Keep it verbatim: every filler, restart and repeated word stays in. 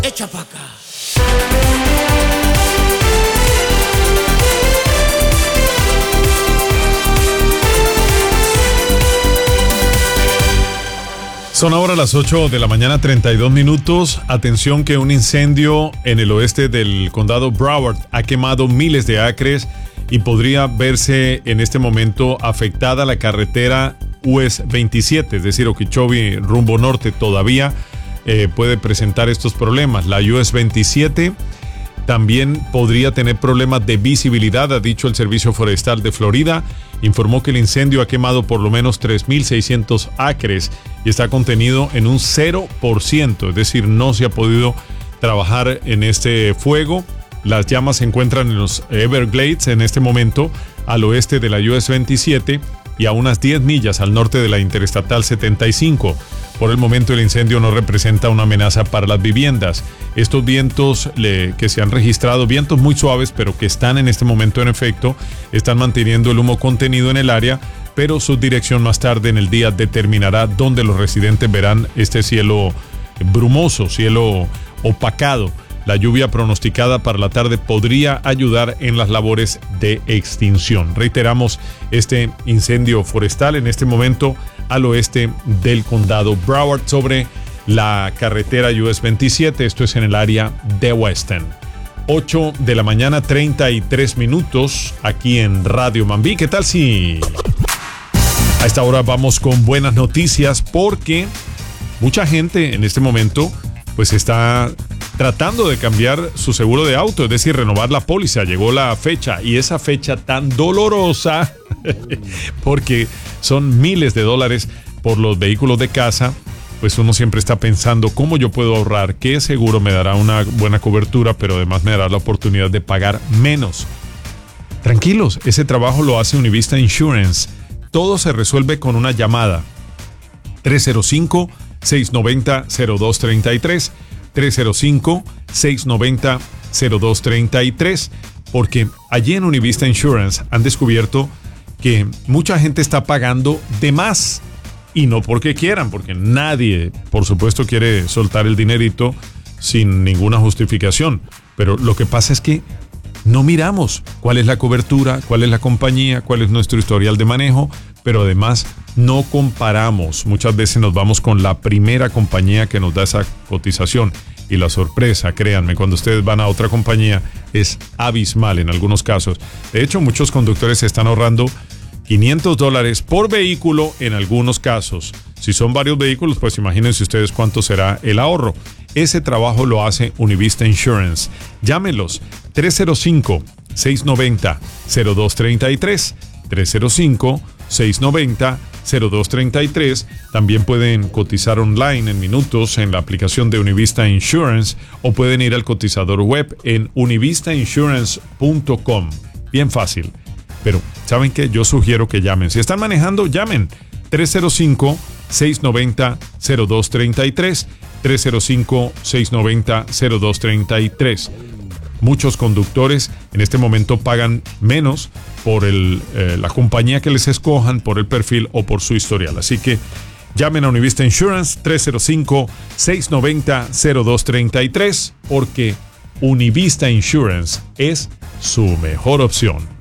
Echa pa' acá. Son ahora las ocho de la mañana, treinta y dos minutos. Atención que un incendio en el oeste del condado Broward ha quemado miles de acres y podría verse en este momento afectada la carretera U S veintisiete, es decir, Okeechobee rumbo norte todavía eh, puede presentar estos problemas. La U S veintisiete también podría tener problemas de visibilidad, ha dicho el Servicio Forestal de Florida. Informó que el incendio ha quemado por lo menos tres mil seiscientos acres y está contenido en un cero por ciento, es decir, no se ha podido trabajar en este fuego. Las llamas se encuentran en los Everglades en este momento, al oeste de la U S veintisiete y a unas diez millas al norte de la Interestatal setenta y cinco. Por el momento el incendio no representa una amenaza para las viviendas. Estos vientos le, que se han registrado, vientos muy suaves pero que están en este momento en efecto, están manteniendo el humo contenido en el área, pero su dirección más tarde en el día determinará dónde los residentes verán este cielo brumoso, cielo opacado. La lluvia pronosticada para la tarde podría ayudar en las labores de extinción. Reiteramos, este incendio forestal en este momento al oeste del condado Broward sobre la carretera U S veintisiete, esto es en el área de Weston. ocho de la mañana, treinta y tres minutos aquí en Radio Mambí. ¿Qué tal si a esta hora vamos con buenas noticias? Porque mucha gente en este momento pues está tratando de cambiar su seguro de auto, es decir, renovar la póliza. Llegó la fecha y esa fecha tan dolorosa porque son miles de dólares por los vehículos de casa. Pues uno siempre está pensando cómo yo puedo ahorrar, qué seguro me dará una buena cobertura, pero además me dará la oportunidad de pagar menos. Tranquilos, ese trabajo lo hace Univista Insurance. Todo se resuelve con una llamada. tres cero cinco, seis nueve cero, cero dos tres tres. tres cero cinco, seis nueve cero, cero dos tres tres, porque allí en Univista Insurance han descubierto que mucha gente está pagando de más y no porque quieran, porque nadie, por supuesto, quiere soltar el dinerito sin ninguna justificación, pero lo que pasa es que no miramos cuál es la cobertura, cuál es la compañía, cuál es nuestro historial de manejo, pero además no comparamos. Muchas veces nos vamos con la primera compañía que nos da esa cotización y la sorpresa, créanme, cuando ustedes van a otra compañía es abismal en algunos casos. De hecho, muchos conductores se están ahorrando quinientos dólares por vehículo en algunos casos. Si son varios vehículos, pues imagínense ustedes cuánto será el ahorro. Ese trabajo lo hace Univista Insurance. Llámenlos tres cero cinco, seis nueve cero, cero dos tres tres, tres cero cinco, seis nueve cero, cero dos tres tres. También pueden cotizar online en minutos en la aplicación de Univista Insurance o pueden ir al cotizador web en univista insurance punto com. Bien fácil. Pero, ¿saben qué? Yo sugiero que llamen. Si están manejando, llamen. tres cero cinco, seis nueve cero, cero dos tres tres. tres cero cinco, seis nueve cero, cero dos tres tres. Muchos conductores en este momento pagan menos por el, eh, la compañía que les escojan, por el perfil o por su historial. Así que llamen a Univista Insurance tres cero cinco, seis nueve cero, cero dos tres tres porque Univista Insurance es su mejor opción.